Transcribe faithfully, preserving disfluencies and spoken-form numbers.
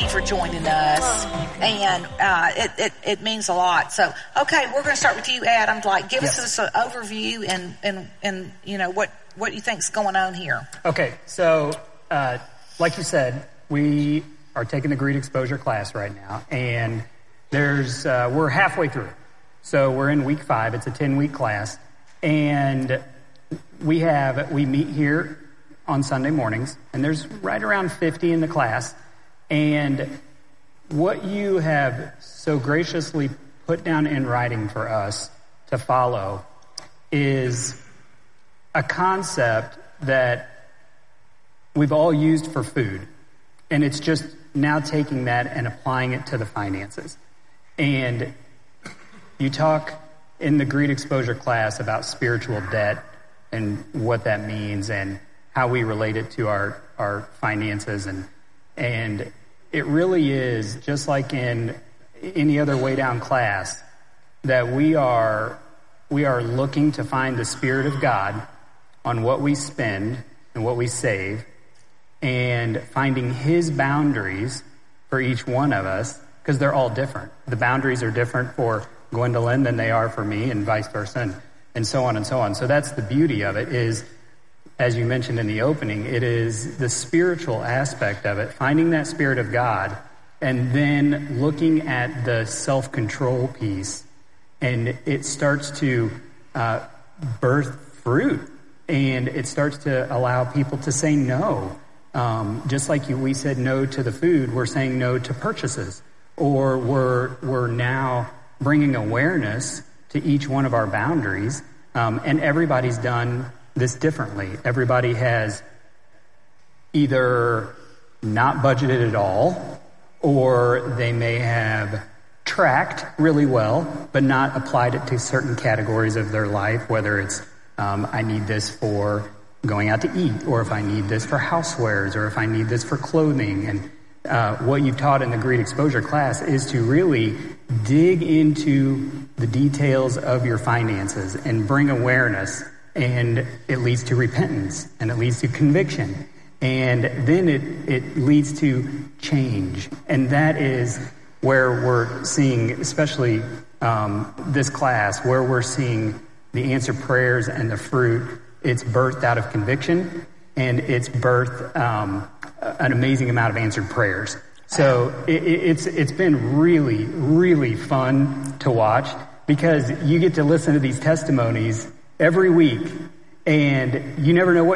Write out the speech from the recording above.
for joining us, and uh, it, it, it means a lot. So, okay, we're going to start with you, Adam. Like, give yes. us an overview and, and, and you know, what, what you think's going on here. Okay, so uh, like you said, we are taking the Greed Exposure class right now, and there's uh, we're halfway through it. So we're in week five. It's a ten-week class, and we have we meet here on Sunday mornings, and there's right around fifty in the class. And what you have so graciously put down in writing for us to follow is a concept that we've all used for food, and it's just now taking that and applying it to the finances. And you talk in the Greed Exposure class about spiritual debt and what that means and how we relate it to our, our finances. And and it really is, just like in any other way down class, that we are we are looking to find the Spirit of God on what we spend and what we save, and finding His boundaries for each one of us, because they're all different. The boundaries are different for Gwendolyn than they are for me, and vice versa, and, and so on and so on. So that's the beauty of it is, as you mentioned in the opening, it is the spiritual aspect of it, finding that Spirit of God, and then looking at the self-control piece, and it starts to uh, birth fruit, and it starts to allow people to say no. Um, just like you, we said no to the food, we're saying no to purchases, or we're we're now bringing awareness to each one of our boundaries, um, and everybody's done this differently. Everybody has either not budgeted at all, or they may have tracked really well, but not applied it to certain categories of their life, whether it's um, I need this for going out to eat, or if I need this for housewares, or if I need this for clothing. And uh, what you've taught in the Greed Exposure class is to really dig into the details of your finances and bring awareness, and it leads to repentance, and it leads to conviction, and then it, it leads to change. And that is where we're seeing, especially um, this class, where we're seeing the answered prayers and the fruit. It's birthed out of conviction, and it's birthed um, an amazing amount of answered prayers. So it, it's it's been really, really fun to watch, because you get to listen to these testimonies every week, and you never know what